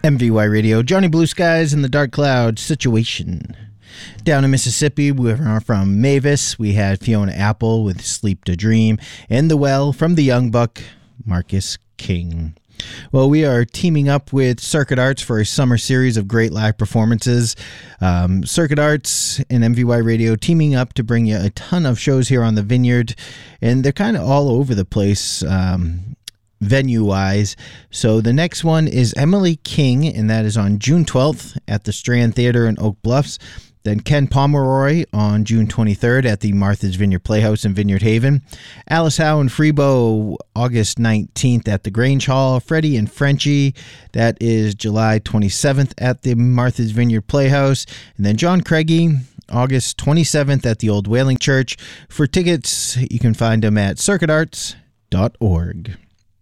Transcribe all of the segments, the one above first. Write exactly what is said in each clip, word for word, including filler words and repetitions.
M V Y Radio, Johnny Blue Skies and the Dark Cloud Situation. Down in Mississippi, we're from Mavis. We had Fiona Apple with Sleep to Dream. And The Well from the Young Buck, Marcus King. Well, we are teaming up with Circuit Arts for a summer series of great live performances. Um, Circuit Arts and M V Y Radio teaming up to bring you a ton of shows here on the Vineyard. And they're kind of all over the place. Um... venue-wise. So the next one is Emily King, and that is on June twelfth at the Strand Theater in Oak Bluffs. Then Ken Pomeroy on June twenty-third at the Martha's Vineyard Playhouse in Vineyard Haven. Alice Howe and Freebo August nineteenth at the Grange Hall. Freddie and Frenchie, that is July twenty-seventh at the Martha's Vineyard Playhouse. And then John Craigie, August twenty-seventh at the Old Whaling Church. For tickets, you can find them at circuit arts dot org.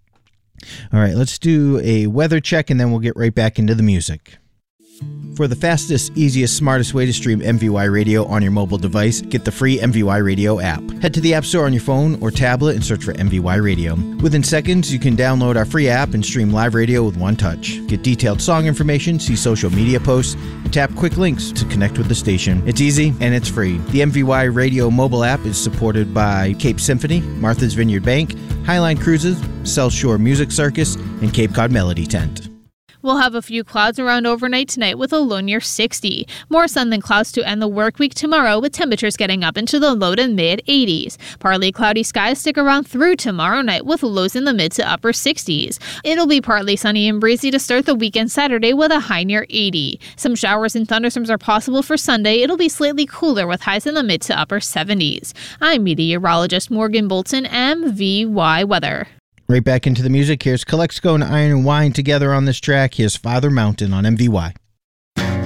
All right, let's do a weather check, and then we'll get right back into the music. For the fastest, easiest, smartest way to stream M V Y Radio on your mobile device, get the free M V Y Radio app. Head to the App Store on your phone or tablet and search for M V Y Radio. Within seconds, you can download our free app and stream live radio with one touch. Get detailed song information, see social media posts, and tap quick links to connect with the station. It's easy and it's free. The M V Y Radio mobile app is supported by Cape Symphony, Martha's Vineyard Bank, Highline Cruises, South Shore Music Circus, and Cape Cod Melody Tent. We'll have a few clouds around overnight tonight with a low near sixty. More sun than clouds to end the work week tomorrow, with temperatures getting up into the low to mid eighties. Partly cloudy skies stick around through tomorrow night with lows in the mid to upper sixties. It'll be partly sunny and breezy to start the weekend Saturday with a high near eighty. Some showers and thunderstorms are possible for Sunday. It'll be slightly cooler with highs in the mid to upper seventies. I'm meteorologist Morgan Bolton, M V Y Weather. Right back into the music. Here's Calexico and Iron and Wine together on this track. Here's Father Mountain on M V Y.